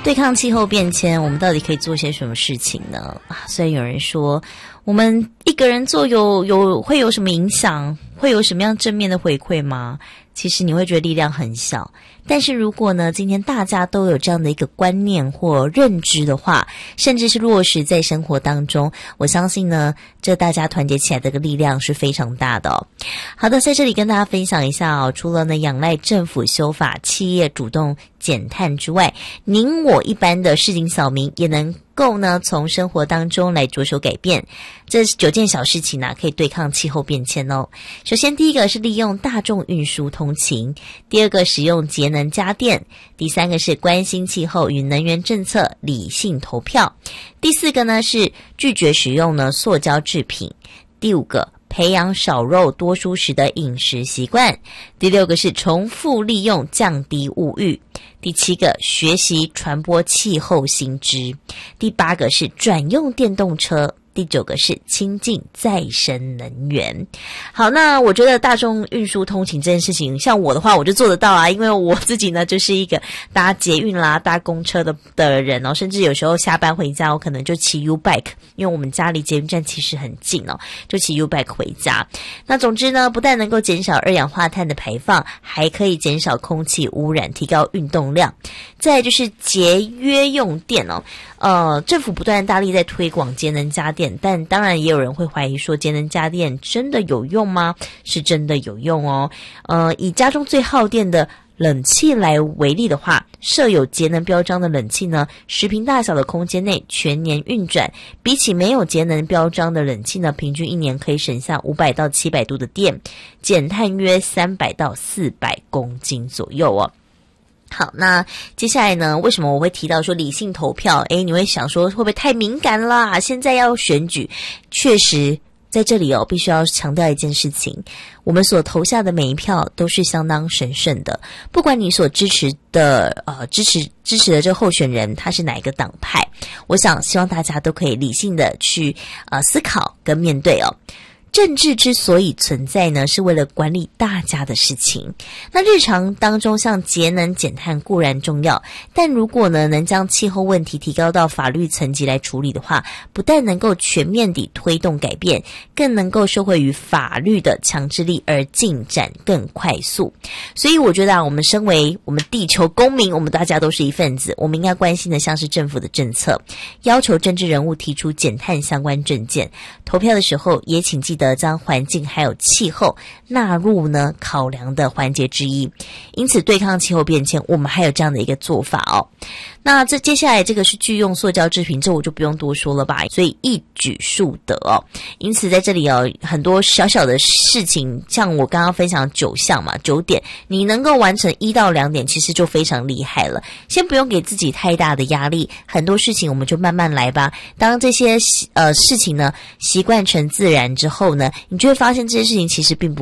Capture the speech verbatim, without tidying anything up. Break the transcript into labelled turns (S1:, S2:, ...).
S1: 对抗气候变迁，我们到底可以做些什么事情呢？啊，虽然有人说我们一个人做有有会有什么影响，会有什么样正面的回馈吗？其实你会觉得力量很小，但是如果呢，今天大家都有这样的一个观念或认知的话，甚至是落实在生活当中，我相信呢，这大家团结起来的个力量是非常大的哦。好的，在这里跟大家分享一下哦，除了呢仰赖政府修法、企业主动减碳之外，您我一般的市井小民也能够呢从生活当中来着手改变。这九件小事情呢、啊，可以对抗气候变迁哦。首先，第一个是利用大众运输通勤；第二个，使用节能家电；第三个是关心气候与能源政策，理性投票；第四个呢是拒绝使用呢塑胶制品；第五个，培养少肉多蔬食的饮食习惯；第六个是重复利用，降低物欲；第七个，学习传播气候新知；第八个是转用电动车；第九个是亲近再生能源。好，那我觉得大众运输通勤这件事情，像我的话我就做得到啊，因为我自己呢就是一个搭捷运啦、搭公车的的人哦，甚至有时候下班回家，我可能就骑 U-Bike， 因为我们家离捷运站其实很近哦，就骑 U-Bike 回家。那总之呢，不但能够减少二氧化碳的排放，还可以减少空气污染，提高运动量。再来就是节约用电哦，呃，政府不断大力在推广节能家电，但当然也有人会怀疑说，节能家电真的有用吗？是真的有用哦。呃，以家中最耗电的冷气来为例的话，设有节能标章的冷气呢，十平大小的空间内全年运转，比起没有节能标章的冷气呢，平均一年可以省下五百到七百度的电，减碳约三百到四百公斤左右哦。好，那接下来呢，为什么我会提到说理性投票？诶，你会想说会不会太敏感啦？现在要选举，确实在这里哦，必须要强调一件事情，我们所投下的每一票都是相当神圣的，不管你所支持的呃支持支持的这个候选人他是哪一个党派，我想希望大家都可以理性的去呃思考跟面对哦。政治之所以存在呢，是为了管理大家的事情。那日常当中像节能减碳固然重要，但如果呢能将气候问题提高到法律层级来处理的话，不但能够全面地推动改变，更能够受惠于法律的强制力而进展更快速。所以我觉得啊，我们身为我们地球公民，我们大家都是一份子，我们应该关心的像是政府的政策，要求政治人物提出减碳相关政见，投票的时候也请记得将环境还有气候纳入呢考量的环节之一。因此对抗气候变迁，我们还有这样的一个做法哦。那这接下来这个是拒用塑胶制品，这我就不用多说了吧，所以一举数得哦。因此在这里哦，很多小小的事情，像我刚刚分享九项嘛，九点，你能够完成一到两点，其实就非常厉害了。先不用给自己太大的压力，很多事情我们就慢慢来吧。当这些呃事情呢习惯成自然之后呢，你就会发现这些事情其实并不